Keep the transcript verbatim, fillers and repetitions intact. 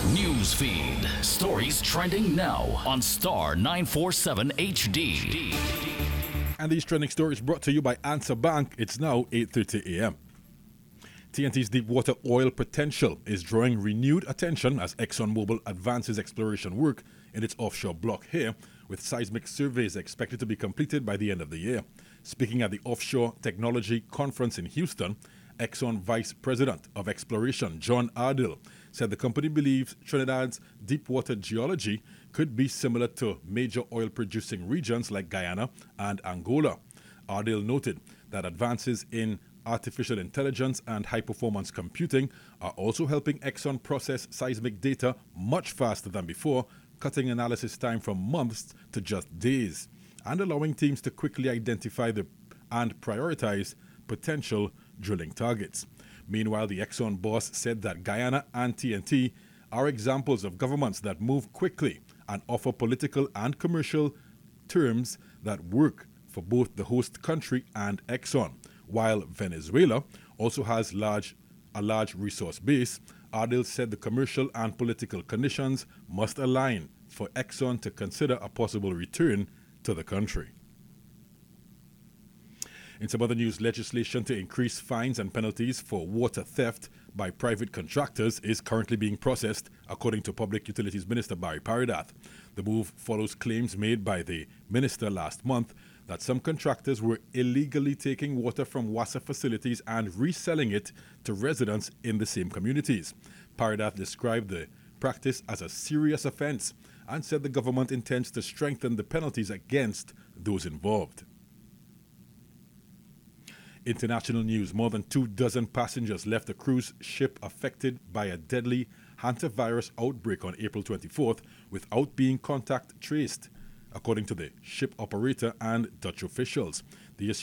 News feed. Stories trending now on Star nine forty-seven H D. And these trending stories brought to you by Answer Bank. It's now eight thirty a m T N T's deepwater oil potential is drawing renewed attention as ExxonMobil advances exploration work in its offshore block here, with seismic surveys expected to be completed by the end of the year. Speaking at the Offshore Technology Conference in Houston, Exxon Vice President of Exploration John Ardell said the company believes Trinidad's deepwater geology could be similar to major oil-producing regions like Guyana and Angola. Ardell noted that advances in artificial intelligence and high-performance computing are also helping Exxon process seismic data much faster than before, cutting analysis time from months to just days, and allowing teams to quickly identify the, and prioritize potential drilling targets. Meanwhile, the Exxon boss said that Guyana and T N T are examples of governments that move quickly and offer political and commercial terms that work for both the host country and Exxon. While Venezuela also has large, a large resource base, Ardell said the commercial and political conditions must align for Exxon to consider a possible return to the country. In some other news, legislation to increase fines and penalties for water theft by private contractors is currently being processed, according to Public Utilities Minister Barry Paradath. The move follows claims made by the minister last month that some contractors were illegally taking water from WASA facilities and reselling it to residents in the same communities. Paradath described the practice as a serious offense and said the government intends to strengthen the penalties against those involved. International news. More than two dozen passengers left a cruise ship affected by a deadly hantavirus outbreak on April twenty-fourth without being contact traced, according to the ship operator and Dutch officials. The